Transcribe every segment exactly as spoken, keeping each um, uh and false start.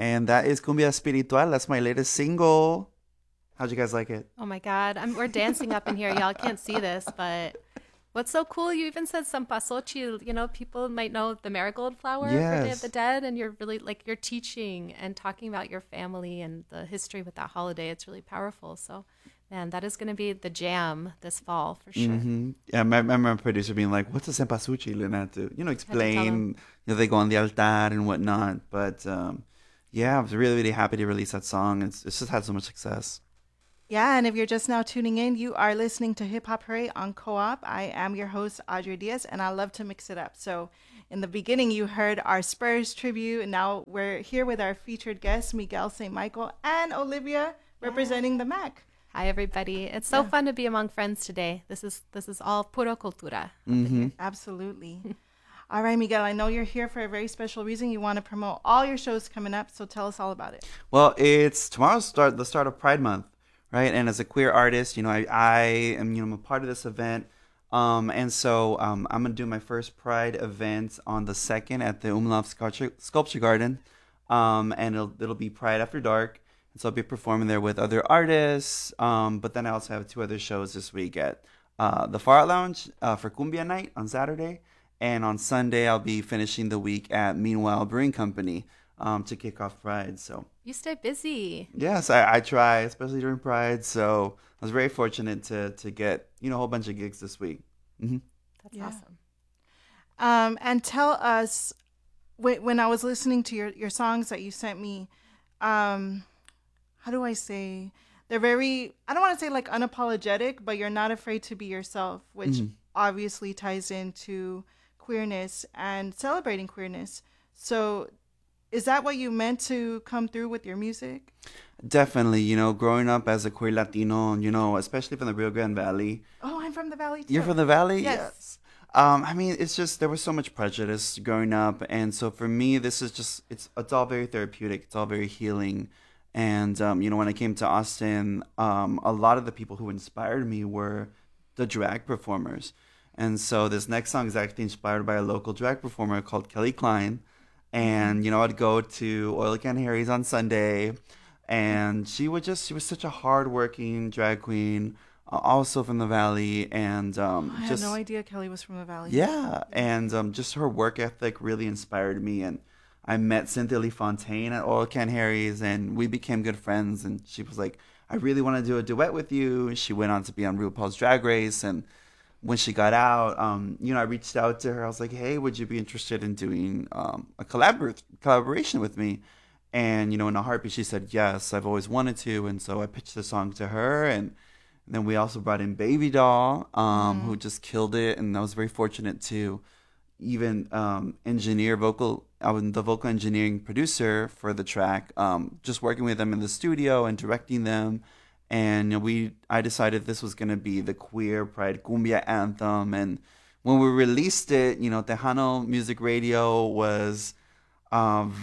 and that is Cumbia Espiritual. That's my latest single. How'd you guys like it? Oh my God. I'm, we're dancing up in here. Y'all can't see this, but what's so cool? You even said Sampasochi. You know, people might know the marigold flower for Day of the Yes. Dead, and you're really like you're teaching and talking about your family and the history with that holiday. It's really powerful. So, man, that is going to be the jam this fall for sure. Mm-hmm. Yeah, I remember my producer being like, "What's a cempasúchil?" And I had to, you know, Had to tell them. explain. You know, they go on the altar and whatnot. But um, yeah, I was really, really happy to release that song. It's it's just had so much success. Yeah, and if you're just now tuning in, you are listening to Hip Hop Hooray on Co-op. I am your host, Audrey Diaz, and I love to mix it up. So in the beginning, you heard our Spurs tribute, and now we're here with our featured guests, Miguel Saint Michael and Olivia, representing the Mac. Hi, everybody. It's so Yeah, fun to be among friends today. This is this is all puro cultura up in Mm-hmm. here. absolutely. All right, Miguel, I know you're here for a very special reason. You want to promote all your shows coming up, so tell us all about it. Well, it's tomorrow's start the start of Pride Month, right? And as a queer artist, you know, I, I am you know I'm a part of this event, um, and so um, I'm gonna do my first Pride event on the second at the Umlauf Sculpture, Sculpture Garden, um, and it'll it'll be Pride After Dark, and so I'll be performing there with other artists. Um, but then I also have two other shows this week at uh, the Far Out Lounge uh, for Cumbia Night on Saturday, and on Sunday I'll be finishing the week at Meanwhile Brewing Company um, to kick off Pride. So You stay busy. yes, I, I try, especially during Pride. So I was very fortunate to to get you know a whole bunch of gigs this week. Hmm. That's Yeah. awesome. Um, and tell us, when, when I was listening to your, your songs that you sent me, um, how do I say? They're very, I don't want to say like unapologetic, but you're not afraid to be yourself, which Hmm. obviously ties into queerness and celebrating queerness. So, is that what you meant to come through with your music? Definitely, you know, growing up as a queer Latino, you know, especially from the Rio Grande Valley. Oh, I'm from the Valley You're too. from the Valley, Yes. yes. Um, I mean, it's just there was so much prejudice growing up, and so for me, this is just it's it's all very therapeutic. It's all very healing, and um, you know, when I came to Austin, um, a lot of the people who inspired me were the drag performers, and so this next song is actually inspired by a local drag performer called Kelly Klein, and you know, I'd go to Oil Can Harry's on Sunday, and she would just she was such a hardworking drag queen, uh, also from the Valley, and I um, had no just idea Kelly was from the Valley. yeah, and um, just her work ethic really inspired me. And I met Cynthia Lee Fontaine at Oil Can Harry's, and we became good friends. And she was like, "I really want to do a duet with you." And she went on to be on RuPaul's Drag Race. And when she got out, um, you know, I reached out to her. I was like, "Hey, would you be interested in doing um, a collabor- collaboration with me?" And you know, in a heartbeat, she said yes. I've always wanted to, and so I pitched the song to her, and and then we also brought in Baby Doll, um, who Mm-hmm. just killed it, and I was very fortunate to even um, engineer vocal. I was the vocal engineering producer for the track, um, just working with them in the studio and directing them. And you know, we, I decided this was gonna be the queer pride cumbia anthem. And when we released it, you know, Tejano Music Radio was um,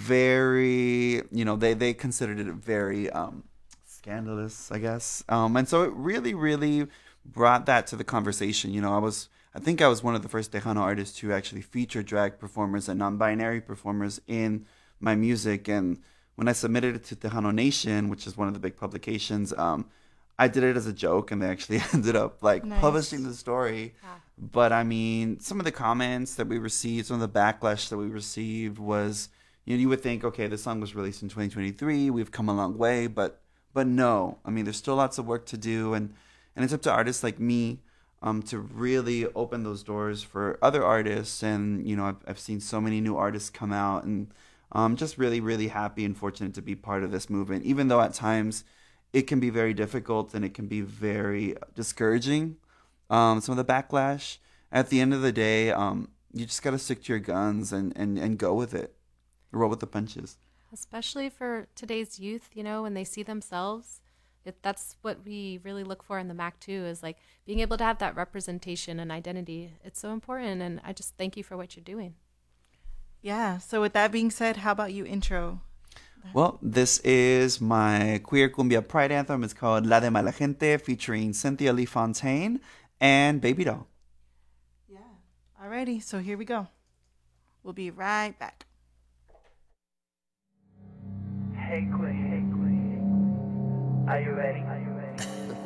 very, you know, they they considered it very um, scandalous, I guess. Um, and so it really, really brought that to the conversation. You know, I was, I think I was one of the first Tejano artists to actually feature drag performers and non-binary performers in my music. And when I submitted it to Tejano Nation, which is one of the big publications, um, I did it as a joke, and they actually ended up like publishing Nice. the story. Yeah. But I mean, some of the comments that we received, some of the backlash that we received was, you know, you would think, okay, this song was released in twenty twenty-three, we've come a long way, but but no, I mean, there's still lots of work to do, and and it's up to artists like me, um, to really open those doors for other artists, and you know, I've I've seen so many new artists come out, and I'm just really really happy and fortunate to be part of this movement, even though at times it can be very difficult and it can be very discouraging. Um, some of the backlash. At the end of the day, um, you just got to stick to your guns and, and, and go with it. Roll with the punches. Especially for today's youth, you know, when they see themselves, it, that's what we really look for in the Mac too, is like being able to have that representation and identity. It's so important, and I just thank you for what you're doing. Yeah. So with that being said, how about you intro? Well, this is my queer cumbia pride anthem. It's called La de Mala Gente, featuring Cynthia Lee Fontaine and Baby Doll. Yeah. Alrighty. So here we go. We'll be right back. Hey Queen, hey Queen, are you ready?